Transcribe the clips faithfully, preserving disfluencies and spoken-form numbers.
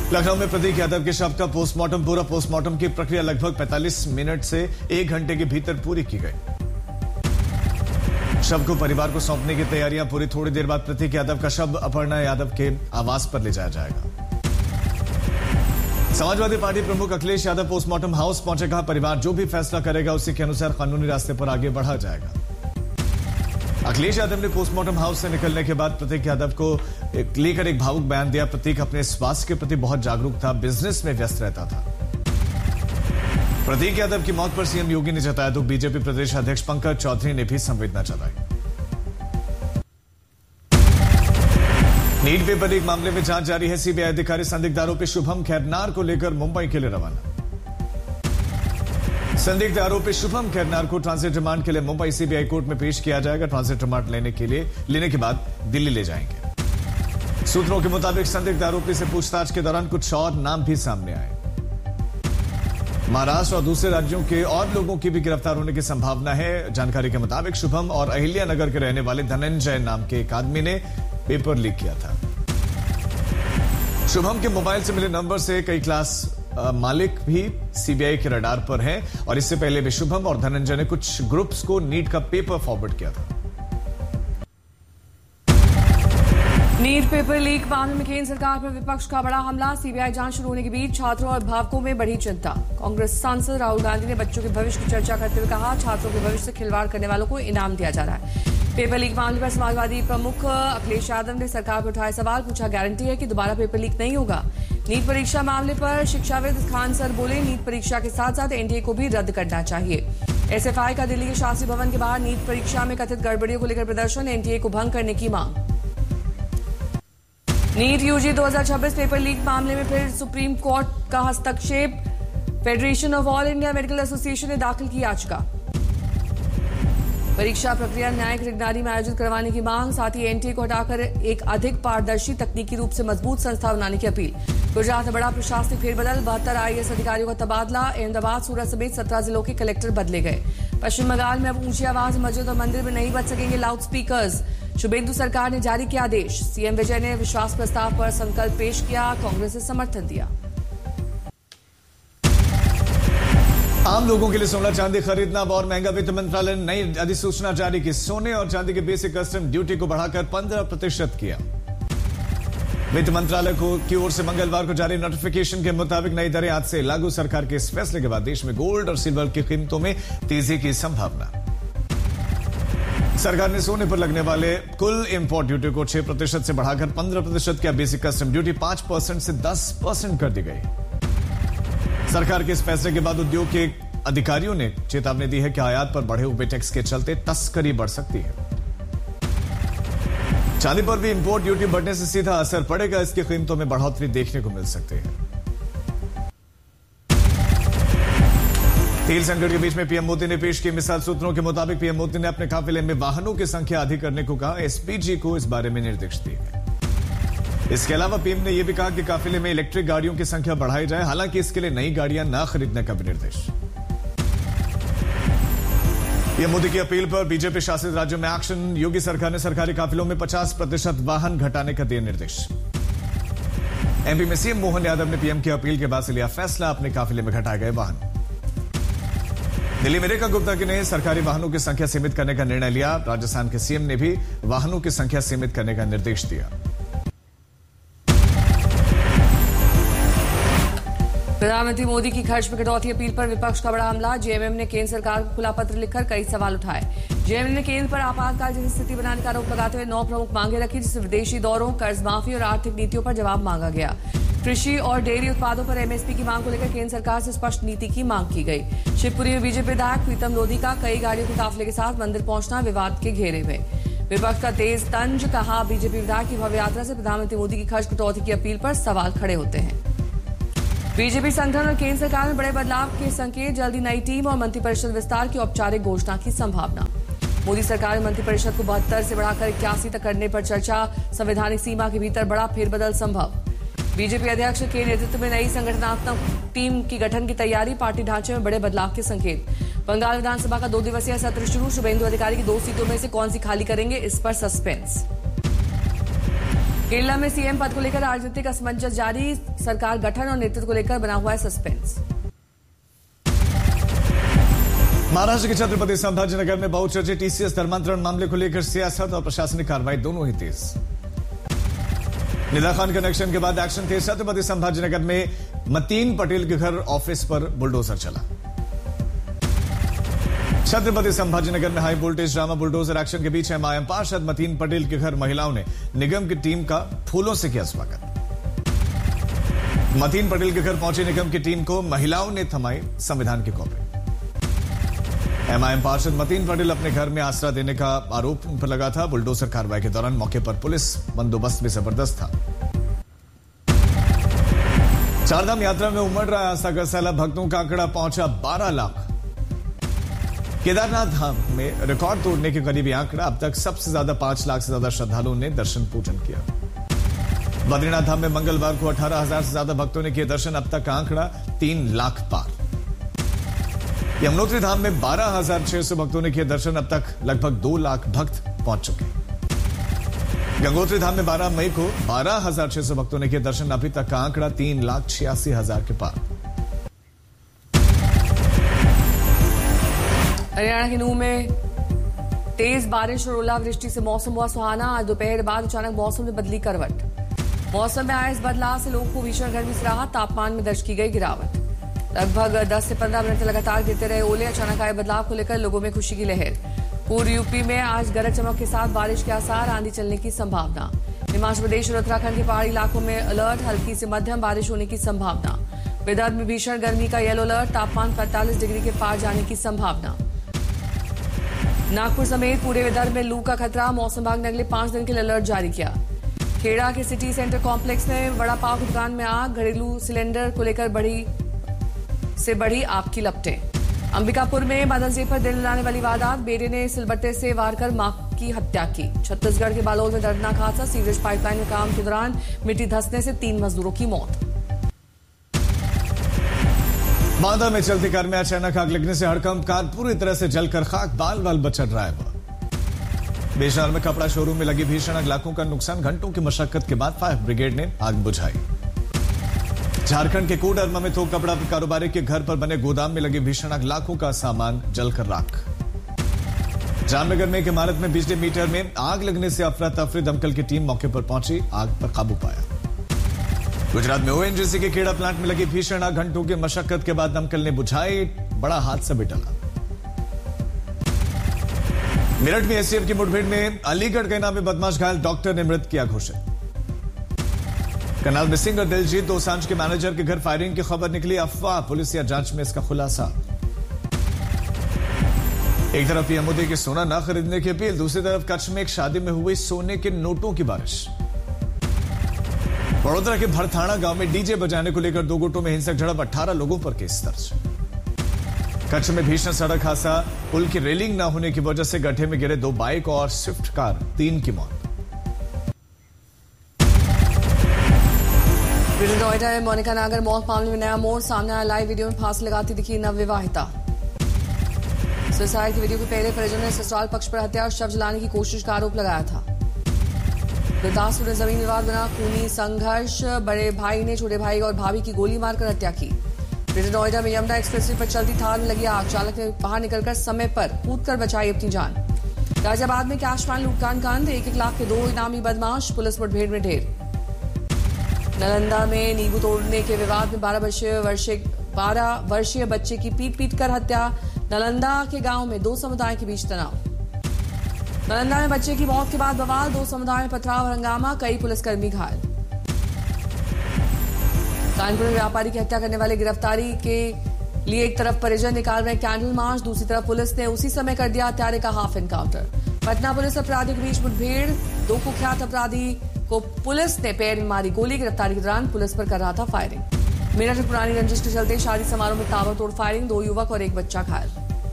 लखनऊ में प्रतीक यादव के शव का पोस्टमार्टम पूरा। पोस्टमार्टम की प्रक्रिया लगभग पैंतालीस मिनट से एक घंटे के भीतर पूरी की गई। शव को परिवार को सौंपने की तैयारियां पूरी। थोड़ी देर बाद प्रतीक यादव का शव अपर्णा यादव के आवास पर ले जाया जाएगा। समाजवादी पार्टी प्रमुख अखिलेश यादव पोस्टमार्टम हाउस पहुंचे। कहा, परिवार जो भी फैसला करेगा उसी के अनुसार कानूनी रास्ते पर आगे बढ़ा जाएगा। अखिलेश यादव ने पोस्टमार्टम हाउस से निकलने के बाद प्रतीक यादव को लेकर एक भावुक बयान दिया। प्रतीक अपने स्वास्थ्य के प्रति बहुत जागरूक था, बिजनेस में व्यस्त रहता था। प्रतीक यादव की मौत पर सीएम योगी ने जताया दुख। बीजेपी प्रदेश अध्यक्ष पंकज चौधरी ने भी संवेदना जताई। नीट पेपर लीक मामले में जांच जारी है। सीबीआई अधिकारी संदिग्ध आरोपी शुभम खैरनार को लेकर मुंबई के लिए रवाना। संदिग्ध आरोपी शुभम खैरनार को ट्रांजिट रिमांड के लिए मुंबई सीबीआई कोर्ट में पेश किया जाएगा। ट्रांजिट रिमांड लेने के लिए लेने के बाद दिल्ली ले जाएंगे। सूत्रों के मुताबिक संदिग्ध आरोपी से पूछताछ के दौरान कुछ और नाम भी सामने आए। महाराष्ट्र और दूसरे राज्यों के और लोगों की भी गिरफ्तार होने की संभावना है। जानकारी के मुताबिक शुभम और अहिल्या नगर के रहने वाले धनंजय नाम के एक आदमी ने पेपर लीक किया था। शुभम के मोबाइल से मिले नंबर से कई क्लास आ, मालिक भी सीबीआई के रडार पर हैं और इससे पहले भी शुभम और धनंजय ने कुछ ग्रुप्स को नीट का पेपर फॉरवर्ड किया था। नीट पेपर लीक मामले में केंद्र सरकार पर विपक्ष का बड़ा हमला। सीबीआई जांच शुरू होने के बीच छात्रों और अभिभावकों में बढ़ी चिंता। कांग्रेस सांसद राहुल गांधी ने बच्चों के भविष्य की चर्चा करते हुए कहा, छात्रों के भविष्य से खिलवाड़ करने वालों को इनाम दिया जा रहा है। पेपर लीक मामले पर समाजवादी प्रमुख अखिलेश यादव ने सरकार पर उठाए सवाल। पूछा, गारंटी है कि दोबारा पेपर लीक नहीं होगा? नीट परीक्षा मामले पर शिक्षाविद खान सर बोले, नीट परीक्षा के साथ साथ एनडीए को भी रद्द करना चाहिए। एसएफआई का दिल्ली के शास्त्री भवन के बाहर नीट परीक्षा में कथित गड़बड़ियों को लेकर प्रदर्शन। एनडीए को भंग करने की मांग। नीट यूजी दो हज़ार छब्बीस पेपर लीक मामले में फिर सुप्रीम कोर्ट का हस्तक्षेप। Federation of all India medical association ने दाखिल की याचिका। परीक्षा प्रक्रिया न्यायिक निगरानी में आयोजित करवाने की मांग। साथ ही एनटीए को हटाकर एक अधिक पारदर्शी तकनीकी रूप से मजबूत संस्था बनाने की अपील। गुजरात में बड़ा प्रशासनिक फेरबदल। बहत्तर आईएएस अधिकारियों का तबादला। अहमदाबाद, सूरत समेत सत्रह जिलों के कलेक्टर बदले गए। पश्चिम बंगाल में अब ऊंची आवाज मस्जिद और मंदिर में नहीं बज सकेंगे लाउड स्पीकर्स। शुभेंदु सरकार ने जारी किया आदेश। सीएम विजय ने विश्वास प्रस्ताव पर संकल्प पेश किया। कांग्रेस ने समर्थन दिया। आम लोगों के लिए सोना चांदी खरीदना अब और महंगा। वित्त मंत्रालय ने नई अधिसूचना जारी की। सोने और चांदी के बेसिक कस्टम ड्यूटी को बढ़ाकर पंद्रह प्रतिशत किया। वित्त मंत्रालय को की ओर से मंगलवार को जारी नोटिफिकेशन के मुताबिक नई दरें आज से लागू। सरकार के इस फैसले के बाद देश में गोल्ड और सिल्वर की कीमतों में तेजी की संभावना। सरकार ने सोने पर लगने वाले कुल इंपोर्ट ड्यूटी को छह प्रतिशत से बढ़ाकर पंद्रह प्रतिशत किया। बेसिक कस्टम ड्यूटी पांच परसेंट से दस परसेंट कर दी गई। सरकार के इस फैसले के बाद उद्योग के अधिकारियों ने चेतावनी दी है कि आयात पर बढ़े हुए टैक्स के चलते तस्करी बढ़ सकती है। चांदी पर भी इंपोर्ट ड्यूटी बढ़ने से सीधा असर पड़ेगा। इसकी कीमतों में बढ़ोतरी देखने को मिल सकती है। तेल संकट के बीच में पीएम मोदी ने पेश की मिसाल। सूत्रों के मुताबिक पीएम मोदी ने अपने काफिले में वाहनों की संख्या अधिक करने को कहा। एसपीजी को इस बारे में निर्देश दिए गए। इसके अलावा पीएम ने यह भी कहा कि काफिले में इलेक्ट्रिक गाड़ियों की संख्या बढ़ाई जाए। हालांकि इसके लिए नई गाड़ियां न खरीदने का भी निर्देश। पीएम मोदी की अपील पर बीजेपी शासित राज्यों में एक्शन। योगी सरकार ने सरकारी काफिलों में पचास प्रतिशत वाहन घटाने का दिया निर्देश। एमपी में सीएम मोहन यादव ने पीएम की अपील के बाद से लिया फैसला। अपने काफिले में घटाए गए वाहन। दिल्ली में रेखा गुप्ता ने सरकारी वाहनों की संख्या सीमित करने का निर्णय लिया। राजस्थान के सीएम ने भी वाहनों की संख्या सीमित करने का निर्देश दिया। प्रधानमंत्री मोदी की खर्च में कटौती अपील पर विपक्ष का बड़ा हमला। जेएमएम ने केंद्र सरकार को खुला पत्र लिखकर कई सवाल उठाए। जेएमएम ने केंद्र पर आपातकाल जैसी स्थिति बनाने का आरोप लगाते हुए नौ प्रमुख मांगे रखी, जिससे विदेशी दौरों, कर्ज माफी और आर्थिक नीतियों पर जवाब मांगा गया। कृषि और डेयरी उत्पादों पर एमएसपी की मांग को लेकर केंद्र सरकार से स्पष्ट नीति की मांग की गई। शिवपुरी में बीजेपी विधायक प्रीतम लोधी का कई गाड़ियों के काफिले के साथ मंदिर पहुंचना विवाद के घेरे में। विपक्ष का तेज तंज। कहा, बीजेपी विधायक की भव्य यात्रा से प्रधानमंत्री मोदी की खर्च कटौती की अपील पर सवाल खड़े होते हैं। बीजेपी संगठन और केंद्र सरकार में बड़े बदलाव के संकेत। जल्दी नई टीम और मंत्रिपरिषद विस्तार की औपचारिक घोषणा की संभावना। मोदी सरकार में मंत्रिपरिषद को बहत्तर से बढ़ाकर इक्यासी तक करने पर चर्चा। संवैधानिक सीमा के भीतर बड़ा फेरबदल संभव। बीजेपी अध्यक्ष के नेतृत्व में नई संगठनात्मक टीम की गठन की तैयारी। पार्टी ढांचे में बड़े बदलाव के संकेत। बंगाल विधानसभा का दो दिवसीय सत्र शुरू। शुभेंदु अधिकारी की दो सीटों में से कौन सी खाली करेंगे, इस पर सस्पेंस। केरला में सीएम पद को लेकर राजनीतिक असमंजस जारी, सरकार गठन और नेतृत्व को लेकर बना हुआ है सस्पेंस। महाराष्ट्र के छत्रपति संभाजीनगर में बहुचर्चित टीसीएस धर्मांतरण मामले को लेकर सियासत और प्रशासनिक कार्रवाई दोनों ही तेज। निदा खान कनेक्शन के बाद एक्शन थे। छत्रपति संभाजीनगर में मतीन पटेल के घर ऑफिस पर बुलडोजर चला। छत्रपति संभाजीनगर में high voltage drama bulldozer action के बीच एमआईएम पार्षद मतीन पटेल के घर महिलाओं ने निगम की टीम का फूलों से किया स्वागत। मतीन पटेल के घर पहुंची निगम की टीम को महिलाओं ने थमाई संविधान की कॉपी। एमआईएम पार्षद मतीन पटेल अपने घर में आसरा देने का आरोप उन पर लगा था। बुलडोजर कार्रवाई के दौरान मौके पर पुलिस बंदोबस्त भी जबरदस्त था। चारधाम यात्रा में उमड़ रहा आस्था का सैलाब, भक्तों का आंकड़ा पहुंचा बारह लाख। केदारनाथ धाम में रिकॉर्ड तोड़ने के करीबी आंकड़ा, अब तक सबसे ज्यादा पांच लाख से ज्यादा श्रद्धालुओं ने दर्शन पूजन किया। बद्रीनाथ धाम में मंगलवार को अठारह हजार से ज्यादा भक्तों ने किए दर्शन, अब तक का आंकड़ा तीन लाख पार। यमुनोत्री धाम में बारह हजार छह सौ भक्तों ने किए दर्शन, अब तक लगभग दो लाख भक्त पहुंच चुके। गंगोत्री धाम में बारह मई को बारह हजार छह सौ भक्तों ने किए दर्शन, अभी तक का आंकड़ा तीन लाख छियासी हजार के पार। हरियाणा के नूह में तेज बारिश और ओलावृष्टि से मौसम हुआ सुहाना। आज दोपहर बाद अचानक मौसम में बदली करवट। मौसम में आए इस बदलाव से लोगों को भीषण गर्मी से राहत, तापमान में दर्ज की गई गिरावट। लगभग दस से पंद्रह मिनट लगातार गिरते रहे ओले, अचानक आए बदलाव को लेकर लोगों में खुशी की लहर। पूर्व यूपी में आज गरज चमक के साथ बारिश के आसार, आंधी चलने की संभावना। हिमाचल प्रदेश और उत्तराखंड के पहाड़ी इलाकों में अलर्ट, हल्की से मध्यम बारिश होने की संभावना। विदर्भ में भीषण गर्मी का येलो अलर्ट, तापमान पैंतालीस डिग्री के पार जाने की संभावना। नागपुर समेत पूरे विदर्भ में लू का खतरा, मौसम विभाग ने अगले पांच दिन के लिए अलर्ट जारी किया। खेड़ा के सिटी सेंटर कॉम्प्लेक्स में वड़ा पाव की दुकान में आग, घरेलू सिलेंडर को लेकर बढ़ी से बढ़ी आग की लपटें। अंबिकापुर में मदनजी पर दिल लाने वाली वारदात, बेटे ने सिलबट्टे से वार कर मां की हत्या की। छत्तीसगढ़ के बालोद में दर्दनाक हादसा, सीवरेज पाइपलाइन में काम के दौरान मिट्टी धंसने से तीन मजदूरों की मौत। बांदा में चलती कार में अचानक आग लगने से हड़कंप, कार पूरी तरह से जलकर खाक, बाल बाल बचा ड्राइवर। बेशहर में कपड़ा शोरूम में लगी भीषण आग, लाखों का नुकसान, घंटों की मशक्कत के बाद फायर ब्रिगेड ने आग बुझाई। झारखंड के कोडरमा में थोक कपड़ा कारोबारी के घर पर बने गोदाम में लगी भीषण आग, लाखों का सामान जलकर राख। जामनगर में एक इमारत में बिजली मीटर में आग लगने से अफरा तफरी, दमकल की टीम मौके पर पहुंची, आग पर काबू पाया। गुजरात में ओएनजीसी के खेड़ा प्लांट में लगी भीषण आग, घंटों की मशक्कत के बाद दमकल ने बुझाई, बड़ा हादसा भी टला। मेरठ में एसटीएफ की मुठभेड़ में अलीगढ़ के नामे बदमाश घायल, डॉक्टर ने मृत किया घोषित। करनाल में सिंह और दिलजीत दोसांझ के मैनेजर के घर फायरिंग की खबर निकली, अफवाह, पुलिस या जांच में इसका खुलासा। एक तरफ पीएम मोदी की सोना न खरीदने की अपील, दूसरी तरफ कच्छ में एक शादी में हुई सोने के नोटों की बारिश। बड़ोदरा के भरथाना गांव में डीजे बजाने को लेकर दो गुटों में हिंसक झड़प, अठारह लोगों पर केस दर्ज। कच्छ में भीषण सड़क हादसा, पुल की रेलिंग न होने की वजह से गड्ढे में गिरे दो बाइक और स्विफ्ट कार, तीन की मौत। ग्रेटर नोएडा में मोनिका नागर मौत मामले में नया मोड़ सामने आया, लाइव वीडियो में फांसी लगाती दिखी नवविवाहिता। सुसाइड की वीडियो के पहले परिजनों ने ससुराल पक्ष पर हत्या और शव जलाने की कोशिश का आरोप लगाया था। गुरदासपुर में जमीन विवाद बना खूनी संघर्ष, बड़े भाई ने छोटे भाई और भाभी की गोली मारकर हत्या की। ग्रेटर नोएडा में यमुना एक्सप्रेसवे पर चलती थार में लगी आग, चालक ने बाहर निकलकर समय पर कूदकर बचाई अपनी जान। गाजियाबाद में कैशवैन लूटकांड कांड, एक एक लाख के दो इनामी बदमाश, पुलिस मुठभेड़ में ढेर। नालंदा में नींबू तोड़ने के विवाद में बारह वर्षीय वर्षीय बारह वर्षीय बच्चे की पीट पीट कर हत्या, नालंदा के गांव में दो समुदाय के बीच तनाव। नालंदा में बच्चे की मौत के बाद बवाल, दो समुदाय में पथराव और हंगामा, कई पुलिसकर्मी घायल। कानपुर में व्यापारी की हत्या करने वाले गिरफ्तारी के लिए एक तरफ परिजन निकाल रहे कैंडल मार्च, दूसरी तरफ पुलिस ने उसी समय कर दिया हत्यारे का हाफ एनकाउंटर। पटना पुलिस अपराधियों के बीच मुठभेड़, दो कुख्यात अपराधी को पुलिस ने पैर में मारी गोली, गिरफ्तारी के दौरान पुलिस पर कर रहा था फायरिंग। मेरठ में पुरानी रंजिश के चलते शादी समारोह में ताबड़तोड़ फायरिंग, दो युवक और एक बच्चा घायल।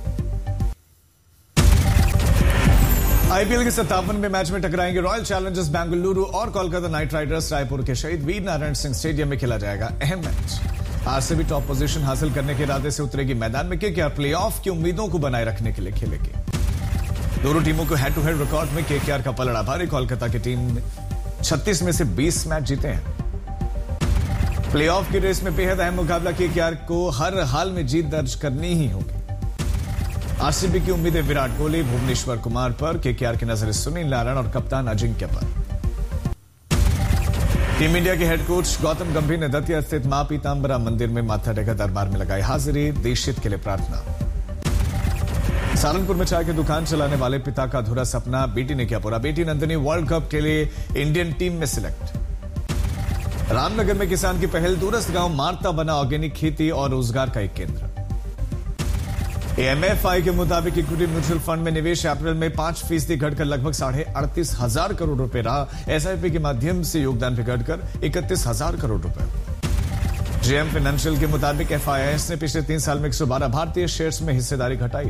आईपीएल के सत्तावनवें मैच में टकराएंगे रॉयल चैलेंजर्स बेंगलुरु और कोलकाता नाइट राइडर्स। रायपुर के शहीद वीर नारायण सिंह स्टेडियम में खेला जाएगा अहम मैच। आरसीबी टॉप पोजीशन हासिल करने के इरादे से उतरेगी मैदान में, केकेआर प्लेऑफ की उम्मीदों को बनाए रखने के लिए खेलेगी। दोनों टीमों को हेड टू हेड रिकॉर्ड में केकेआर का पलड़ा भारी, कोलकाता की टीम छत्तीस में से बीस मैच जीते हैं। प्लेऑफ की रेस में बेहद अहम मुकाबला केकेआर को हर हाल में जीत दर्ज करनी ही होगी। आरसीबी की उम्मीदें विराट कोहली, भुवनेश्वर कुमार पर, केकेआर की नजर सुनील नारायण और कप्तान अजिंक्य पर। टीम इंडिया के हेड कोच गौतम गंभीर ने दतिया स्थित मां पीतांबरा मंदिर में माथा टेका दरबार में लगाई हाजिरी, देश हित के लिए प्रार्थना। सहारनपुर में चाय की दुकान चलाने वाले पिता का अधूरा सपना बेटी ने किया पूरा। बेटी नंदिनी वर्ल्ड कप के लिए इंडियन टीम में सिलेक्ट। रामनगर में किसान की पहल, दूरस्थ गांव मारता बना ऑर्गेनिक खेती और रोजगार का एक केंद्र। एएमएफआई के मुताबिक इक्विटी म्यूचुअल फंड में निवेश अप्रैल में पांच फीसदी घटकर लगभग साढ़े अड़तीस हजार करोड़ रुपए रहा। एसआईपी के माध्यम से योगदान भी घटकर इकतीस हजार करोड़ रुपए। जेएम फाइनेंशियल के मुताबिक एफआईआईएस ने पिछले तीन साल में एक सौ बारह भारतीय शेयर्स में हिस्सेदारी घटाई।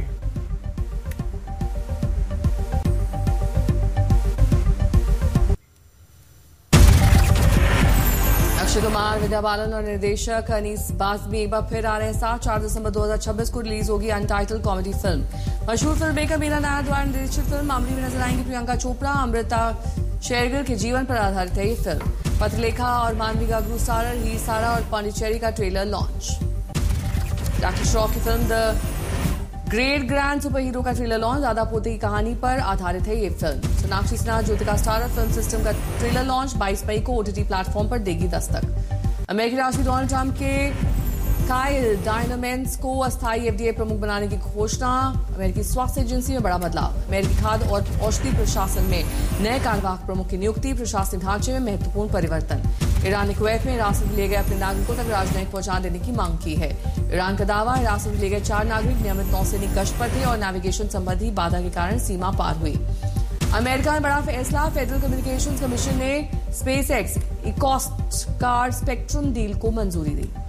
अक्षय कुमार, विद्या बालन और निर्देशक अनीस बाज़मी एक बार फिर आ रहे हैं साथ। चार दिसंबर दो हज़ार छब्बीस को रिलीज होगी अनटाइटल कॉमेडी फिल्म। मशहूर फिल्म मेकर मीरा नायर द्वारा निर्देशित फिल्म मामली में नजर आएंगी प्रियंका चोपड़ा। अमृता शेरगिल के जीवन पर आधारित है ये फिल्म। पत्रलेखा और मानवी गागरू सारर, ही सारा और पांडिचेरी का ट्रेलर लॉन्च। राकेश श्रॉफ की film the great grand super hero का ट्रेलर लॉन्च। दादा पोते की कहानी पर आधारित है ये film. Sonakshi Sinha Jyotika starrer film system का ट्रेलर लॉन्च बाईस मई को ओटीटी प्लेटफॉर्म पर देगी दस्तक। अमेरिकी राष्ट्रपति डोनाल्ड ट्रंप के काइल डायनामेंस को अस्थायी एफडीए प्रमुख बनाने की घोषणा। अमेरिकी स्वास्थ्य एजेंसी में बड़ा बदलाव। अमेरिकी खाद्य और औषधि प्रशासन में नए कार्यवाहक प्रमुख की नियुक्ति। प्रशासनिक ढांचे में महत्वपूर्ण परिवर्तन। ईरान ने कुवैत में हिरासत में लिए गए अपने नागरिकों तक राजनयिक पहुंचा देने की मांग की है। ईरान का दावा, हिरासत में लिए गए चार नागरिक नियमित नौसैनिक गश्त पर थे और नेविगेशन संबंधी बाधा के कारण सीमा पार हुई। अमेरिका में बड़ा फैसला, फेडरल कम्युनिकेशंस कमीशन ने space x इकोस्ट car spectrum deal को मंजूरी दी।